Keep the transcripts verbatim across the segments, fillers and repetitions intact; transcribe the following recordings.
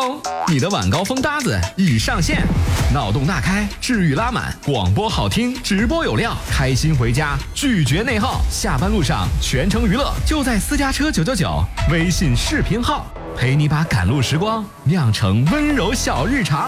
喽！你的晚高峰搭子已上线，脑洞大开，治愈拉满，广播好听，直播有料，开心回家，拒绝内耗。下班路上全程娱乐，就在私家车九九九微信视频号，陪你把赶路时光酿成温柔小日常。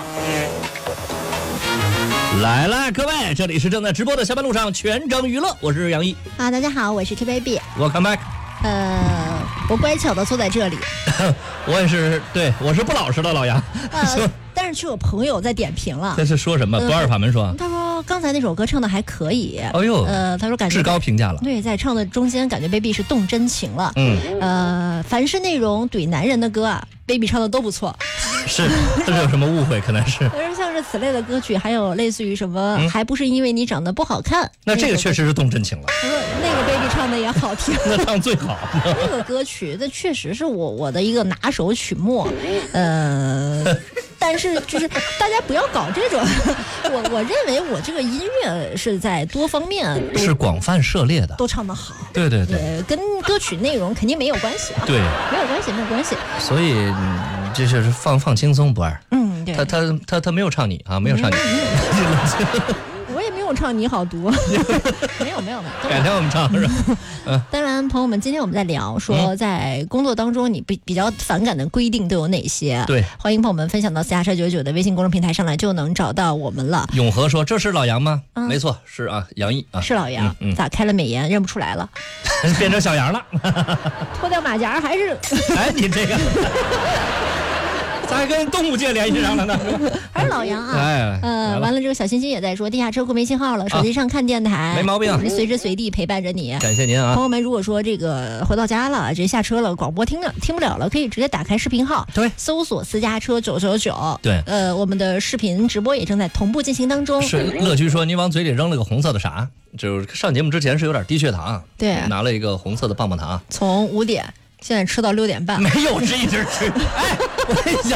来了，各位，这里是正在直播的下班路上全程娱乐，我是杨毅。 啊，大家好，我是 T Baby。 Welcome back。 呃，我乖巧的坐在这里。 我也是，对我是不老实的老杨。 呃，但是却有朋友在点评了。 这是说什么？不二法门说。 他说刚才那首歌唱的还可以。 哎呦， 呃，他说感觉至高评价了。 对，在唱的中间感觉 Baby 是动真情了。 嗯。 呃，凡是内容怼男人的歌啊 ，Baby 唱的都不错。 是，这是有什么误会？可能是。 但是像是此类的歌曲，还有类似于什么，嗯、还不是因为你长得不好看。 那这个确实是动真情了。 他说那个 Baby 唱的也好听。 那唱最好。 那个歌曲，那确实是我我的一个拿手曲目。呃。但是就是大家不要搞这种，我我认为我这个音乐是在多方面是广泛涉猎的， 都唱得好。 对对对， 呃，跟歌曲内容肯定没有关系啊。 对， 没有关系，没有关系。 所以这就是放放轻松，不二。 嗯，对。 他他他他没有唱你啊，没有唱你。 嗯我也没有唱你好毒，没有没有没有。 改天我们唱是吧？ 嗯。当然，朋友们，今天我们在聊说，在工作当中你比比较反感的规定都有哪些？ 对， 欢迎朋友们分享到私家车九九的微信公众平台上来，就能找到我们了。 永和说：“这是老杨吗？”嗯、没错，是啊，杨毅啊， 是老杨。嗯嗯、咋开了美颜认不出来了？ 变成小杨了。 脱掉马甲还是？ 哎，你这个。咋还跟动物界联系上了呢？ 还是老杨啊！ 哎， 呃，完了之后，小星星也在说，地下车库没信号了，手机上看电台， 啊、没毛病， 随时随地陪伴着你。 感谢您啊， 朋友们，如果说这个回到家了，这下车了，广播听了听不了了，可以直接打开视频号， 对， 搜索私家车九九九， 对， 呃，我们的视频直播也正在同步进行当中。 是，乐居说你往嘴里扔了个红色的啥？就是上节目之前是有点低血糖， 对， 拿了一个红色的棒棒糖， 从五点。现在吃到六点半， 没有是一直吃。哎，我跟你讲，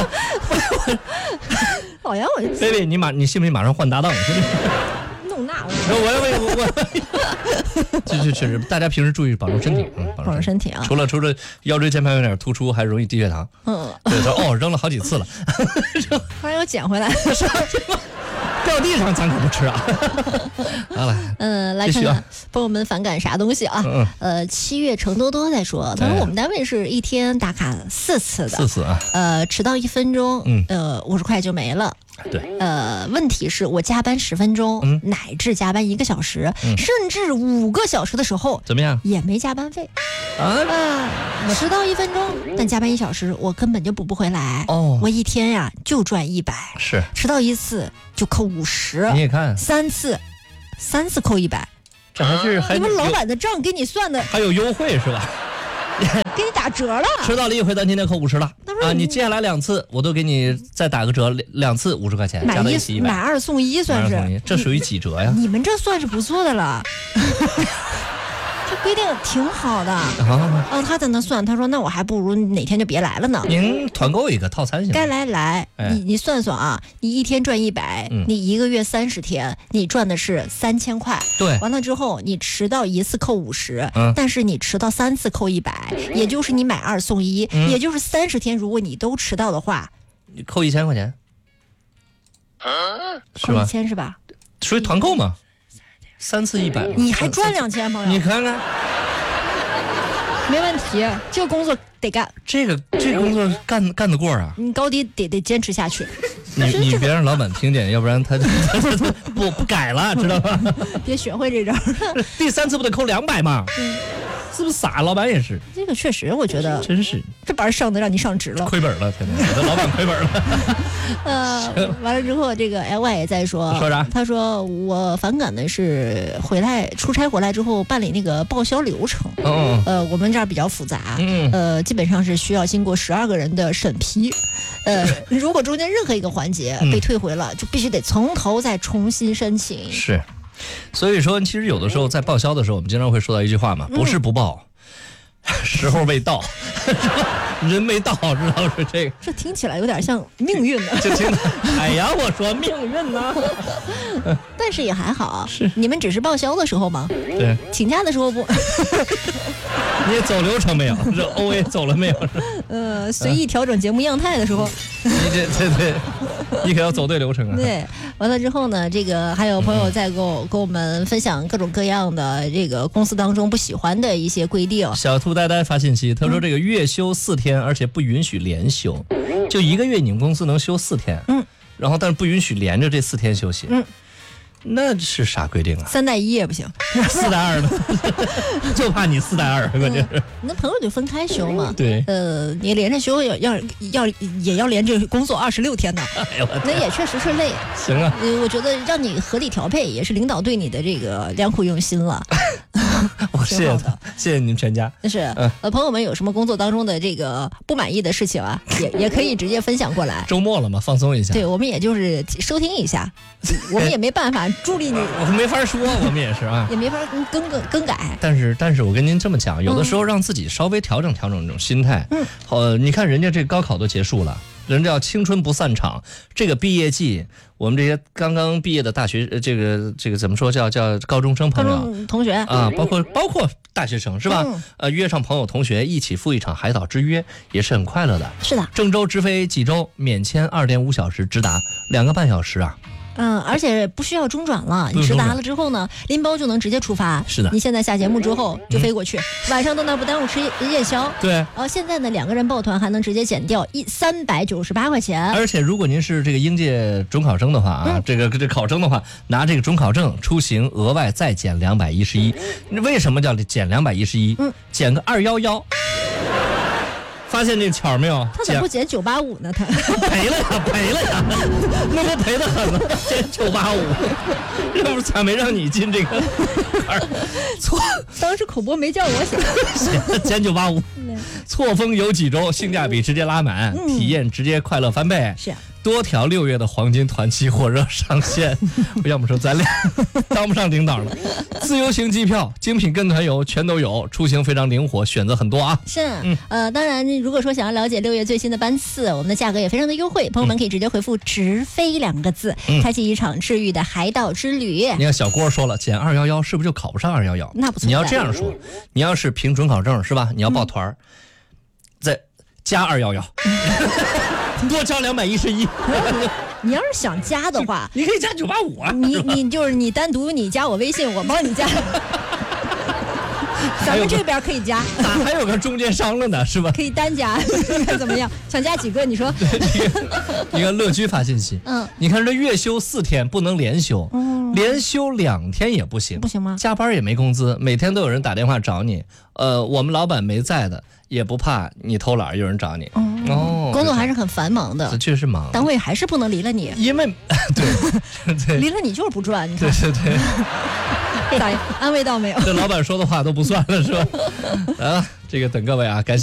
老杨，我 baby， 你马你信不信马上换搭档？ 弄那我我我我，这这确实，大家平时注意保重身体，嗯， 保重身体啊。 除了除了腰椎间盘有点突出，还容易低血糖。 嗯， 对，他哦扔了好几次了， 后来又捡回来。 掉地上咱可不吃啊！好了， 嗯，来看看朋友们反感啥东西啊？嗯、呃，七月程多多在说，他说我们单位是一天打卡四次的， 四次啊， 呃，迟到一分钟，嗯，呃，五十块就没了。 对， 呃，问题是我加班十分钟，嗯、乃至加班一个小时，嗯、甚至五个小时的时候， 怎么样？ 也没加班费啊？ 呃，迟到一分钟，但加班一小时，我根本就补不回来。哦，我一天呀就赚一百， 是迟到一次就扣五十， 你也看三次，三次扣一百， 这还是还你们老板的账给你算的还有优惠是吧？ 给你打折了， 迟到了一回，咱今天扣五十了啊！你接下来两次，我都给你再打个折，两次五十块钱，加到一起一百， 买二送一算是， 这属于几折呀？ 你们这算是不错的了。这规定挺好的啊、哦！他在那算，他说那我还不如哪天就别来了呢。 您团购一个套餐行吗？ 该来来，哎、你你算算啊，你一天赚一百、嗯，你一个月三十天，你赚的是三千块。 对， 完了之后你迟到一次扣五十、嗯，但是你迟到三次扣一百，也就是你买二送一、嗯，也就是三十天，如果你都迟到的话， 你扣一千块钱， 扣一千是吧？ 属于团购嘛？三次一百， 你还赚两千，朋友， 你看看， 没问题，这个工作得干， 这个这个工作干干得过啊， 你高低得得坚持下去。 你你别让老板听见，要不然他他他他不不改了，知道吧？ 别学会这招， 第三次不得扣两百吗？嗯，是不是傻？老板也是， 这个确实，我觉得真是这班上的让你上职了， 亏本了，天哪，我的老板亏本了。 呃，完了之后，这个 L Y 也在说， 说啥？ 他说我反感的是回来出差回来之后办理那个报销流程。 哦， 呃，我们这儿比较复杂，嗯，呃，基本上是需要经过十二个人的审批。呃，如果中间任何一个环节被退回了，嗯、就必须得从头再重新申请。 是，所以说，其实有的时候在报销的时候，我们经常会说到一句话嘛，不是不报，嗯、时候未到。 人没到，知道是这个。 这听起来有点像命运呢。 就听，哎呀，我说命运呢。 但是也还好， 是你们只是报销的时候吗？ 对， 请假的时候不。 你走流程没有？这 O A 走了没有？ 呃，随意调整节目样态的时候， 你这对对，你可要走对流程啊。 对，完了之后呢，这个还有朋友在跟我跟我们分享各种各样的这个公司当中不喜欢的一些规定。 小兔呆呆发信息，他说这个月休四天，而且不允许连休，就一个月你们公司能休四天， 嗯， 然后但是不允许连着这四天休息， 嗯。 那是啥规定啊？ 三带一也不行， 四带二的，就怕你四带二，关键是。 你的朋友就分开休嘛。 对。 呃，你连着休要要要也要连着工作二十六天呢。 哎呦， 那也确实是累。 行啊。 呃，我觉得让你合理调配，也是领导对你的这个良苦用心了。 我谢谢他，谢谢你们全家。 但是， 嗯、 呃，朋友们有什么工作当中的这个不满意的事情啊，也也可以直接分享过来。 周末了嘛，放松一下。 对，我们也就是收听一下，我们也没办法助力你， 我没法说，我们也是啊， 也没法更更更改。 但是，但是我跟您这么讲，有的时候让自己稍微调整调整这种心态。嗯，呃，你看人家这高考都结束了。人叫青春不散场，这个毕业季，我们这些刚刚毕业的大学，这个这个怎么说叫叫高中生朋友、 高中同学啊，包括包括大学生是吧？ 嗯、 呃，约上朋友同学一起赴一场海岛之约，也是很快乐的。 是的， 郑州直飞济州，免签二点五小时，直达两个半小时啊。 嗯，而且不需要中转了，你直达了之后呢，拎包就能直接出发。 是的， 你现在下节目之后就飞过去，嗯、晚上到那不耽误吃夜宵。 对， 然后现在呢，两个人抱团还能直接减掉一三百九十八块钱。 而且如果您是这个应届准考生的话啊，嗯、这个这考生的话，拿这个准考证出行额外再减两百一十一。为什么叫减两百一十一？嗯，减个二幺幺。发现这巧没有？ 他怎么不减九八五呢？他赔了呀，赔了呀，那不赔得很了，减九八五，这不是才没让你进这个错。 当时口播没叫我写， 减九八五，错峰游济州，性价比直接拉满， 嗯、 体验直接快乐翻倍。 是。 多条六月的黄金团期火热上线，要么说咱俩当不上领导了。自由行机票、精品跟团游全都有，出行非常灵活，选择很多啊。 是，嗯、呃，当然，如果说想要了解六月最新的班次，我们的价格也非常的优惠，朋友们可以直接回复"直飞"两个字，嗯、开启一场治愈的海岛之旅。 你看小郭说了，减二幺幺是不是就考不上二幺幺？ 那不错。 你要这样说，你要是凭准考证是吧？你要报团儿，嗯、再加二幺幺。多交两百一十一。 你要是想加的话， 你可以加九八五啊。 你你就是你单独你加我微信，我帮你加。咱们这边可以加， 咋还有个中间商了呢？是吧？ 可以单加，你看怎么样？想加几个？你说。 你看乐居发信息，嗯，你看这月休四天不能连休，嗯，连休两天也不行， 不行吗？ 加班也没工资，每天都有人打电话找你，呃，我们老板没在的，也不怕你偷懒，有人找你。 嗯、哦，工作还是很繁忙的， 确实忙， 单位还是不能离了你， 因为对对， 离了你就是不赚，你看， 对对对。 咋安慰到没有？ 这老板说的话都不算了是吧？啊，这个等各位啊，感谢。